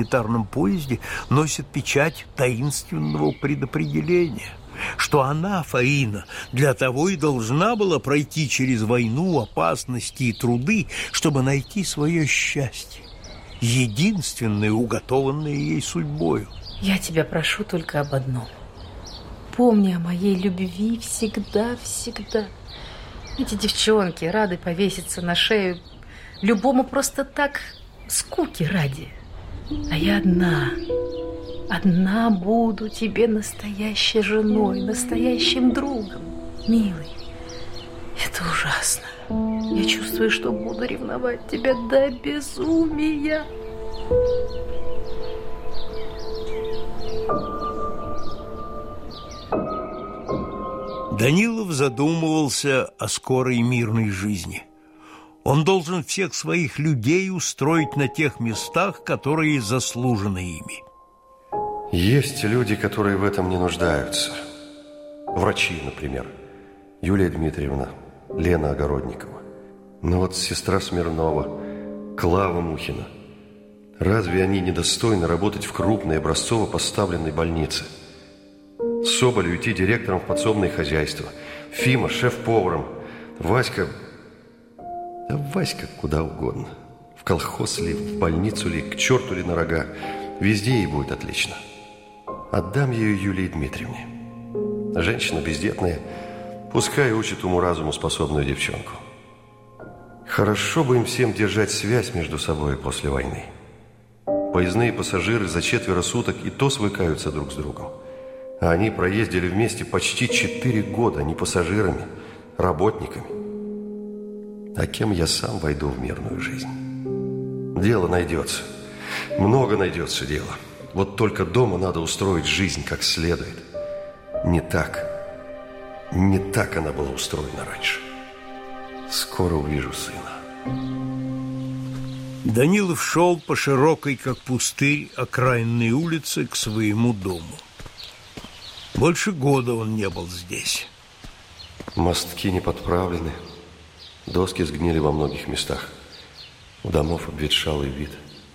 планетарном поезде носит печать таинственного предопределения, что она, Фаина, для того и должна была пройти через войну, опасности и труды, чтобы найти свое счастье, единственное, уготованное ей судьбою. Я тебя прошу только об одном. Помни о моей любви всегда. Эти девчонки рады повеситься на шею любому просто так, скуки ради. А я одна буду тебе настоящей женой, настоящим другом, милый. Это ужасно. Я чувствую, что буду ревновать тебя до безумия. Данилов задумывался о скорой мирной жизни. Он должен всех своих людей устроить на тех местах, которые заслужены ими. Есть люди, которые в этом не нуждаются. Врачи, например. Юлия Дмитриевна, Лена Огородникова. Но вот сестра Смирнова, Клава Мухина. Разве они недостойны работать в крупной образцово поставленной больнице? Соболю идти директором в подсобное хозяйство, Фима шеф-поваром, Васька... Да Васька куда угодно. В колхоз ли, в больницу ли, к черту ли на рога. Везде ей будет отлично. Отдам ее Юлии Дмитриевне. Женщина бездетная, пускай учит уму-разуму способную девчонку. Хорошо бы им всем держать связь между собой после войны. Поездные пассажиры за 4 суток и то свыкаются друг с другом. А они проездили вместе почти 4 года, не пассажирами, работниками. А кем я сам войду в мирную жизнь? Дело найдется. Много найдется дела. Вот только дома надо устроить жизнь как следует. Не так она была устроена раньше. Скоро увижу сына. Данилов шел по широкой, как пустырь, окраинной улице к своему дому. Больше года он не был здесь. Мостки не подправлены, доски сгнили во многих местах. У домов обветшалый вид.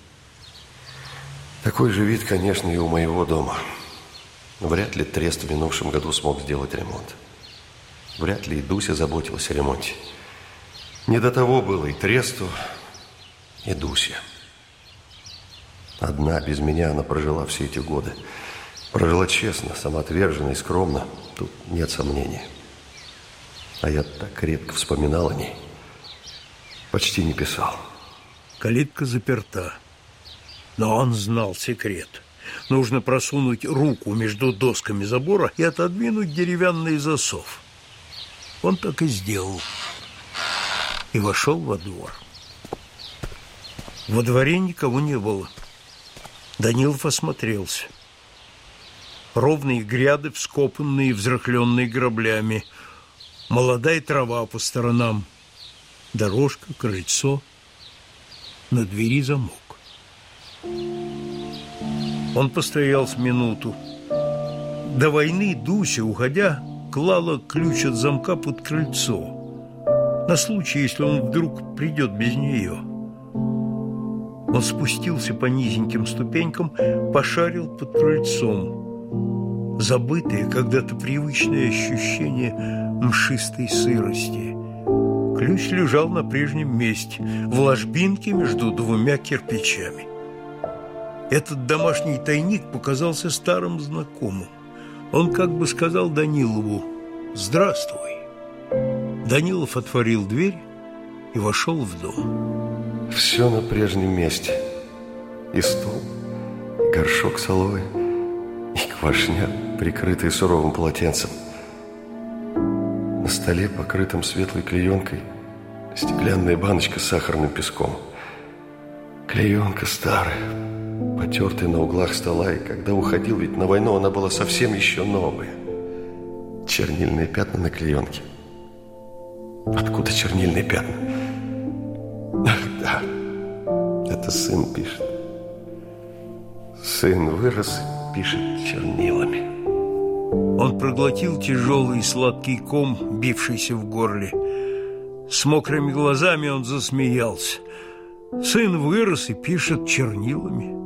Такой же вид, конечно, и у моего дома. Вряд ли Трест в минувшем году смог сделать ремонт. Вряд ли и Дуся заботилась о ремонте. Не до того было и Тресту, и Дусе. Одна, без меня, она прожила все эти годы. Прожила честно, самоотверженно и скромно. Тут нет сомнений. А я так редко вспоминал о ней. Почти не писал. Калитка заперта. Но он знал секрет. Нужно просунуть руку между досками забора и отодвинуть деревянный засов. Он так и сделал. И вошел во двор. Во дворе никого не было. Данилов осмотрелся. Ровные гряды, вскопанные и взрыхленные граблями. Молодая трава по сторонам. Дорожка, крыльцо. На двери замок. Он постоял с минуту. До войны Дуся, уходя, клала ключ от замка под крыльцо. На случай, если он вдруг придет без нее. Он спустился по низеньким ступенькам, пошарил под крыльцом. Забытое когда-то привычное ощущение мшистой сырости. Ключ лежал на прежнем месте, в ложбинке между 2 кирпичами. Этот домашний тайник показался старым знакомым. Он как бы сказал Данилову: «Здравствуй». Данилов отворил дверь и вошел в дом. Все на прежнем месте. И стол, и горшок с алоэ, и квашня, прикрытая суровым полотенцем. На столе, покрытом светлой клеенкой, стеклянная баночка с сахарным песком. Клеенка старая, потертая на углах стола, и когда уходил ведь на войну, она была совсем еще новая. Чернильные пятна на клеенке. Откуда чернильные пятна? Ах, да, это сын пишет. Сын вырос и пишет чернилами. Он проглотил тяжелый сладкий ком, бившийся в горле. С мокрыми глазами он засмеялся. Сын вырос и пишет чернилами.